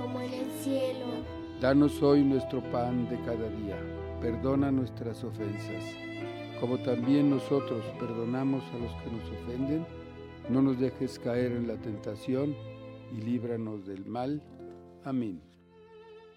como en el cielo. Danos hoy nuestro pan de cada día. Perdona nuestras ofensas, como también nosotros perdonamos a los que nos ofenden. No nos dejes caer en la tentación y líbranos del mal. Amén.